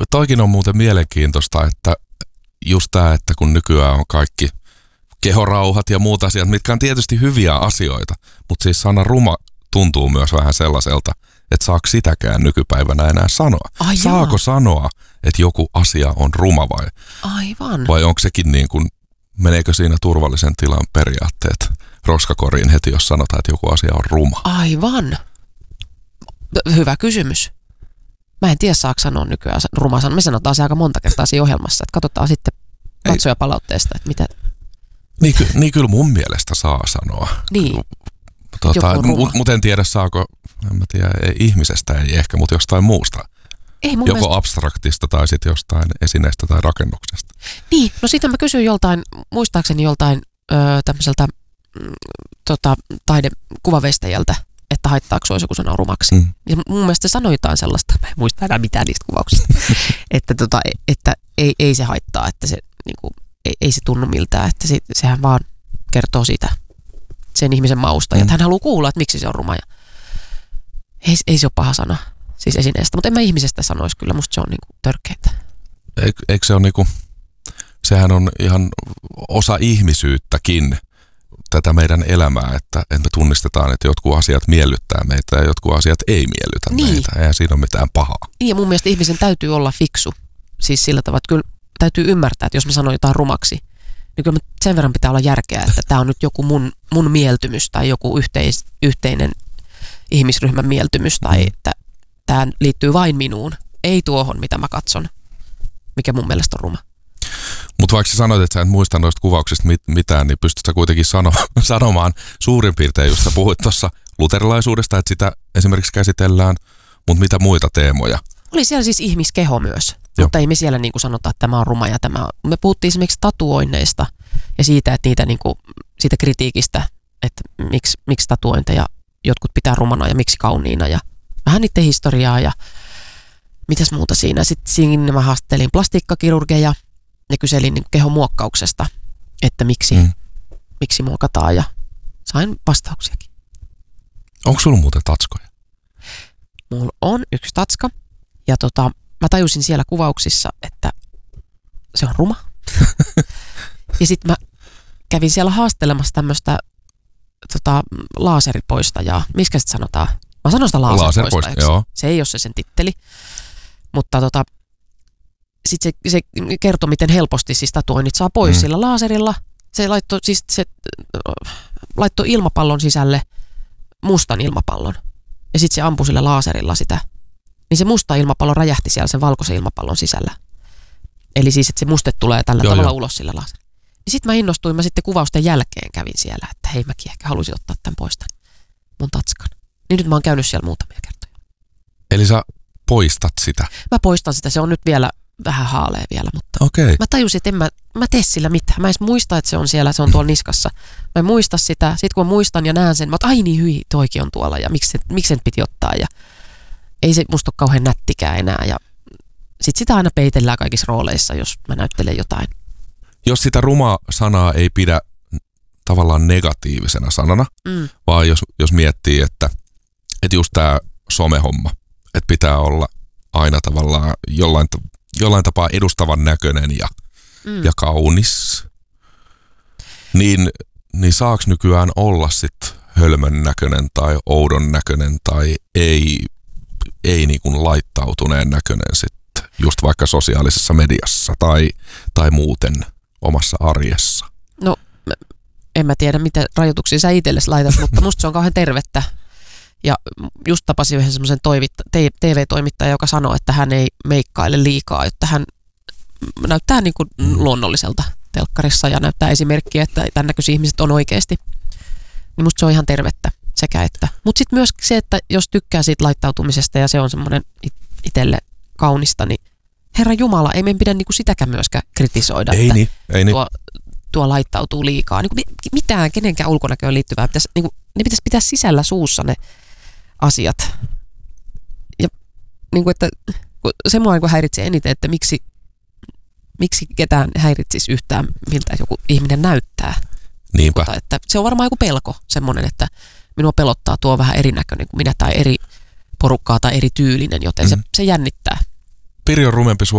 toikin on muuten mielenkiintoista, että just tämä, että kun nykyään on kaikki kehorauhat ja muut asiat, mitkä on tietysti hyviä asioita, mutta siis sana ruma tuntuu myös vähän sellaiselta, että saako sitäkään nykypäivänä enää sanoa. Saako sanoa, että joku asia on ruma vai? Aivan. Vai onko sekin niin kuin, meneekö siinä turvallisen tilan periaatteet roskakoriin heti, jos sanotaan, että joku asia on ruma? Aivan. Hyvä kysymys. Mä en tiedä, saako sanoa nykyään ruma sana. Me sanotaan se aika monta kertaa siinä ohjelmassa, että katsotaan sitten katsojapalautteesta, että mitä... Niin kyllä mun mielestä saa sanoa. Niin. Mutta en tiedä saako, en mä tiedä, ihmisestä ei ehkä, mutta jostain muusta. Ei joko mielestä... abstraktista tai sitten jostain esineestä tai rakennuksesta. Niin, no sitten mä kysyin joltain, muistaakseni joltain tämmöiseltä taidekuvaveistäjältä, että haittaako se olisi joku sana rumaksi. Ja mun mielestä se sanoi jotain sellaista, mä en muista enää mitään niistä kuvauksista, että ei se haittaa, että se niinku, ei se tunnu miltään, että sehän vaan kertoo siitä sen ihmisen mausta, ja että hän haluaa kuulla, että miksi se on ruma. Ja ei se ole paha sana, siis esineestä, mutta en mä ihmisestä sanoisi kyllä, musta se on niinku törkeintä. Eikö se ole niinku, sehän on ihan osa ihmisyyttäkin, tätä meidän elämää, että me tunnistetaan, että jotkut asiat miellyttää meitä ja jotkut asiat ei miellytä meitä. Eihän siinä ole mitään pahaa. Niin, ja mun mielestä ihmisen täytyy olla fiksu. Siis sillä tavalla, että kyllä täytyy ymmärtää, että jos mä sanon jotain rumaksi, niin kyllä sen verran pitää olla järkeä, että tämä on nyt joku mun mieltymys tai joku yhteinen ihmisryhmän mieltymys tai että tämä liittyy vain minuun, ei tuohon, mitä mä katson, mikä mun mielestä on ruma. Mutta vaikka sä sanoit, että sä et muista noista kuvauksista mitään, niin pystyt sä kuitenkin sanomaan suurin piirtein, jos sä puhuit tuossa luterilaisuudesta, että sitä esimerkiksi käsitellään, mutta mitä muita teemoja? Oli siellä siis ihmiskeho myös, mutta ei me siellä niin kuin sanota, että tämä on ruma ja tämä on. Me puhuttiin esimerkiksi tatuoinneista ja siitä, että niitä, niin kuin, siitä kritiikistä, että miksi tatuointeja jotkut pitää rumana ja miksi kauniina ja vähän niiden historiaa ja mitäs muuta siinä. Sitten siinä mä haastattelin plastiikkakirurgeja ja kyselin niin kehon muokkauksesta, että miksi muokataan ja sain vastauksiakin. Onko sulla muuten tatskoja? Mulla on yksi tatska ja mä tajusin siellä kuvauksissa, että se on ruma. Ja sitten mä kävin siellä haastelemassa tämmöistä laaseripoistajaa. Miskä sitten sanotaan? Mä sanon sitä laaseripoistajaksi. Se ei ole sen titteli. Mutta sitten se kertoi, miten helposti siis tatuoinnit saa pois sillä laaserilla. Se laittoi ilmapallon sisälle mustan ilmapallon. Ja sitten se ampui sillä laaserilla sitä. Niin se musta ilmapallo räjähti siellä sen valkoisen ilmapallon sisällä. Eli siis, että se muste tulee tällä tavalla ulos sillä laaserilla. Niin sitten mä innostuin, mä sitten kuvausten jälkeen kävin siellä, että hei, mäkin ehkä halusin ottaa tämän pois mun tatskan. Niin nyt mä oon käynyt siellä muutamia kertoja. Eli sä poistat sitä? Mä poistan sitä, se on nyt vielä vähän haalea vielä, mutta mä tajusin, että en mä tee sillä mitään. Mä en edes muista, että se on siellä, se on tuolla niskassa. Mä en muista sitä. Sitten kun mä muistan ja näen sen, mä oon, ai niin hyi, toikin on tuolla ja miksi sen piti ottaa ja ei se musta ole kauhean nättikään enää ja sitten sitä aina peitellään kaikissa rooleissa, jos mä näyttelen jotain. Jos sitä ruma-sanaa ei pidä tavallaan negatiivisena sanana, vaan jos miettii, että just tää somehomma, että pitää olla aina tavallaan jollain tapaa edustavan näköinen ja kaunis, niin saaks nykyään olla sit hölmön näköinen tai oudon näköinen tai ei niin kuin laittautuneen näköinen sit just vaikka sosiaalisessa mediassa tai muuten omassa arjessa? No en mä tiedä, mitä rajoituksia sä itsellesi laitat, mutta musta se on kauhean tervettä. Ja just tapasin yhden semmoisen TV-toimittaja, joka sanoi, että hän ei meikkaile liikaa, että hän näyttää niin kuin luonnolliselta telkkarissa ja näyttää esimerkkiä, että tämän näköisiä ihmiset on oikeasti. Niin musta se on ihan tervettä sekä että. Mutta sitten myös se, että jos tykkää siitä laittautumisesta ja se on semmoinen itselle kaunista, niin Herra Jumala, ei meidän pidä niinku sitäkään myöskään kritisoida, ei että tuo laittautuu liikaa. Niinku mitään kenenkään ulkonäköön liittyvää. Ne pitäisi pitää sisällä suussa ne asiat. Ja niinku, että se mua niinku häiritsee eniten, että miksi ketään häiritsisi yhtään, miltä joku ihminen näyttää. Niinpä. Että se on varmaan joku pelko semmoinen, että minua pelottaa tuo vähän erinäköinen kuin minä tai eri porukkaa tai eri tyylinen, joten se jännittää. Piri on rumempi